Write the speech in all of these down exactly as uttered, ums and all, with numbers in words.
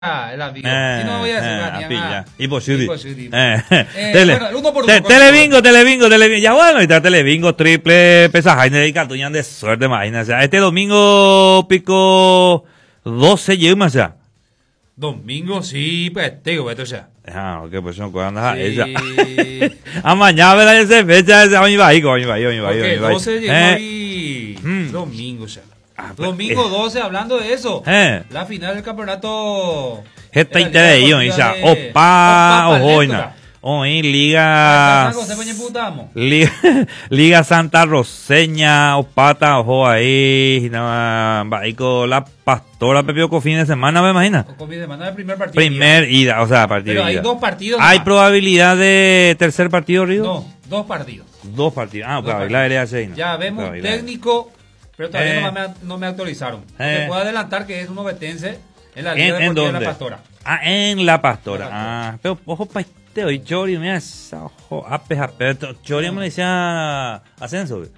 Ah, el amigo. Eh, Si no voy a decir eh, una a pilla. niña. Imposible. Imposible. Eh, Eh, tele, bueno, uno por te- uno, telebingo, telebingo, telebingo. Ya bueno, ahorita telebingo, triple, pesa Jaime y Cartuñan de suerte, imagínate. Este domingo pico doce llevamos ya. Domingo, sí, pues te digo, esto ya. Ah, ok, pues no cuando a Sí. ella. A mañana me la ese fecha, ese a mi bajico, a mi bajico, a mi bajico. Porque a mi bajico. doce llegó Eh, y... Mm. Domingo ya. Ah, pues, Domingo eh. doce, hablando de eso. Eh. La final del campeonato... Esta de la interés, Liga yo, Isa. Deportiva de- Opa, Opa, ojoina. Palétuca. Hoy, San Liga. José Peñaputamo. Liga, Liga Santa Roseña, Opata, ojo ahí, nada más, ahí con la pastora Pepioco fin de semana, me imagina. Con mi semana del primer partido. Primer ida, o sea, partido Pero hay ida. dos partidos. ¿Hay nomás. probabilidad de tercer partido, Río? No, dos partidos. Dos partidos. Ah, Dos claro, partidos. la L H I. Ya vemos un técnico, pero todavía Eh. no, me, no me actualizaron. Eh. Te puedo adelantar que es un obetense en la Liga ¿En, en Deportiva de dónde? la Pastora. Ah, en La Pastora. La Pastora. Ah, pero ojo pa' este hoy, Chori, mira esa, ojo, ape, ape. Chori me le decía Ascenso, güey.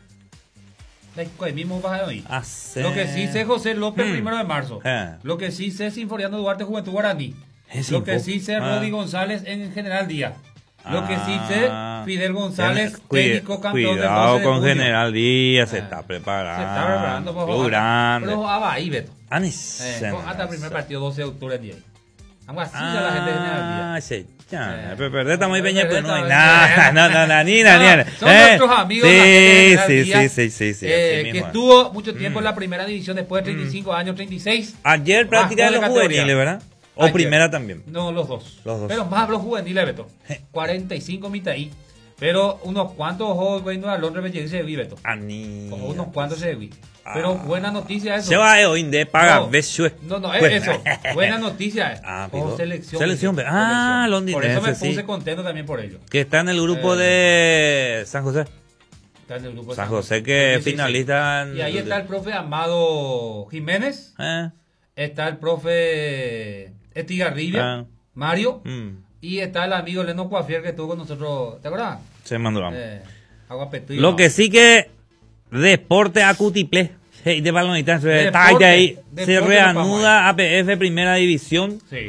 La- pues, mismo vas a oír. Ascenso. Lo que sí sé José López, Mm. primero de marzo. Eh. Lo que sí sé Sinforiano Duarte, Juventud Guaraní. Es Lo que info. sí sé Ah. Rodi González en General Díaz. Lo que sí Ah. sé Fidel González, Cuida- técnico campeón del Cuidado doce de con junio. General Díaz, se Ah. está preparando. Se está preparando por Lo grande. Pero ah, ahí, Beto. Ah, ni Eh, se- con- hasta el primer partido, doce de octubre, día. Algo así ya la gente de General Ah, Díaz. sí, ya. Eh. Pero perdé, está muy Pero peña, pues perdé, no hay está nada. muy No, no, no, ni nada, ni nada. Son Eh, nuestros amigos sí, la gente de General sí, Díaz, sí, sí, sí, eh, así que mismo. estuvo mucho tiempo Mm. en la primera división después de treinta y cinco años, treinta y seis. Ayer práctica de Bajó los de categoría. juveniles, ¿verdad? O Ayer. primera también. No, los dos. Los dos. Pero más los juveniles, Beto. cuarenta y cinco mitad ahí. Pero unos cuantos ojos, güey, no a Londres me llegué se vi, Beto. Ani. Como unos cuantos se vi. Pero Ah. buena noticia eso. Se va a hoy de paga, No. ves su- No, no, es Pues- eso. Buena noticia. Ah, Ojo, pico. selección. Selección, dice. ah, Selección. londinense, Por eso me puse sí. contento también por ello. Que está en el grupo Eh. de San José. Está en el grupo de San José que Sí, sí, sí. finalista. en- Y ahí está el profe Amado Jiménez. Eh, Está el profe Estigarribia. Ah. Mario. mm, Y está el amigo Leno Cuafier que estuvo con nosotros. ¿Te acuerdas? se mandó. vamos. Eh, agua Petuy, Lo no. que sí que deporte a Cutiplé. Hey, de balonita, se, Deporte, está ahí, ahí. Se deporte reanuda A P F Primera División, Sí.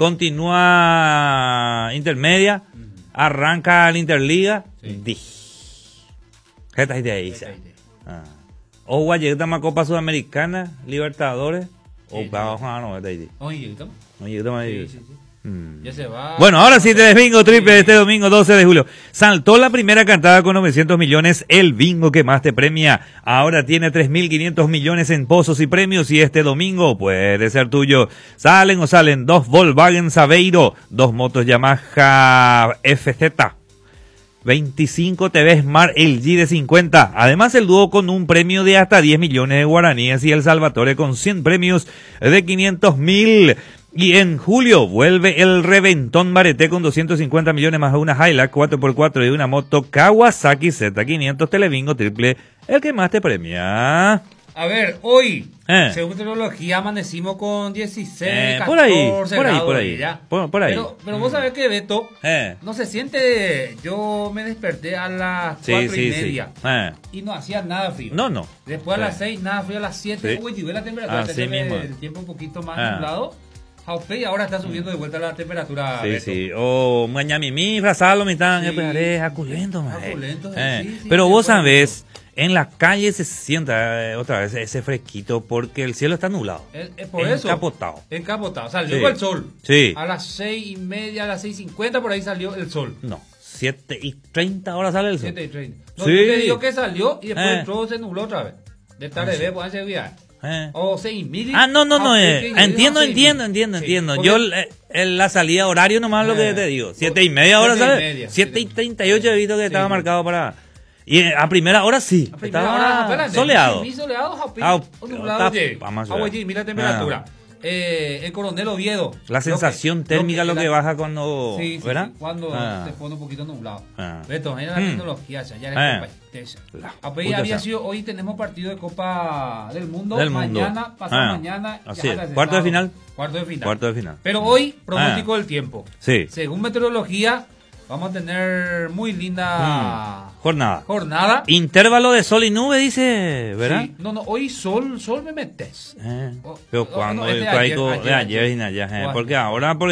continúa Intermedia, arranca la Interliga. Sí. Di. ¿Qué está ahí de ahí? Ahí, ahí, ahí. Ah. O Guayeta más Copa Sudamericana, Libertadores. O Sí, para sí. abajo, no, está ahí. Oye, ¿estamos? Oye, toma ahí. Sí, sí, sí. Mm. Ya se va. Bueno, ahora sí, te bingo triple Sí. este domingo doce de julio. Saltó la primera cantada con novecientos millones, el bingo que más te premia. Ahora tiene tres mil quinientos millones en pozos y premios y este domingo puede ser tuyo. Salen o salen dos Volkswagen Saveiro, dos motos Yamaha F Z. veinticinco T V Smart L G de cincuenta. Además el dúo con un premio de hasta diez millones de guaraníes y el Salvatore con cien premios de quinientos mil. Y en julio vuelve el Reventón Bareté con doscientos cincuenta millones más una Hilux cuatro por cuatro y una moto Kawasaki Z quinientos Telebingo triple, el que más te premia. A ver, hoy, Eh. según tecnología, amanecimos con dieciséis, Eh, catorce por ahí, por ahí, grados por ahí, ya. por- por ahí. Pero, pero vos sabés que, Beto, Eh. no se siente... Yo me desperté a las Sí, cuatro sí, y sí. media Eh. y no hacía nada frío. No, no. Después a las Sí. seis, nada frío, a las siete, Sí. uy, llegó la temperatura. Así Entonces, mismo. el tiempo un poquito más Ah. nublado. Jaupe, y ahora está subiendo de vuelta la temperatura, Sí, Beto. sí. O mañamimi, frazalo, mitad, Sí. eh, pues, haré, aculento, mae. Aculento, Eh, sí, sí, Pero sí, vos por sabés, en la calle se sienta eh, otra vez ese fresquito porque el cielo está nublado. Es, es por eso. Encapotado. Encapotado. Salió Sí. el sol. Sí. A las seis y media, a las seis cincuenta, por ahí salió el sol. No, siete y treinta horas sale el sol. siete y treinta. No, Sí. yo te digo que salió y después Eh. entró, se nubló otra vez. De tarde, Ah, sí. ve, pues ese día. Eh. O seis y media. Ah, no, no, no. Ah, eh, es que yo entiendo, digo seis y entiendo, media. entiendo, Sí, entiendo. porque- Yo, eh, en la salida horario nomás lo que Eh. te digo. Siete y media horas, Siete y ¿sabes? media, Siete y siete. treinta y ocho he visto que Sí, estaba sí. marcado para... Y eh, a primera hora sí. A primera estaba hora, apenas, soleado. sí, soleado, Jaupe, Ah, o pero nublado, está- oye. vamos a Ah, ver. oye, mira la temperatura. Eh, el Coronel Oviedo. La Lo sensación que- térmica lo que, la- baja cuando... Sí, sí, ¿verdad? sí, cuando Ah. se pone un poquito nublado. Ah. Beto, mira la Mm. tecnología, ya, ya Ah. es Copa Estella. La Apenas puta había sea. sido, hoy tenemos partido de Copa del Mundo. Del Mundo. Mañana, pasado Ah. mañana. ya Así es. hasta el ¿Cuarto de sábado. final? Cuarto de final. Cuarto de final. Pero hoy, pronóstico del tiempo. Sí. Según meteorología, Vamos a tener muy linda mm. jornada. jornada. Intervalo de sol y nube, dice, ¿verdad? Sí. No, no, hoy sol, sol me metes. Eh, Oh, pero oh, cuando no, este el ayer, traigo ayer, de ayer ayer. y allá, eh, Bueno. porque ahora por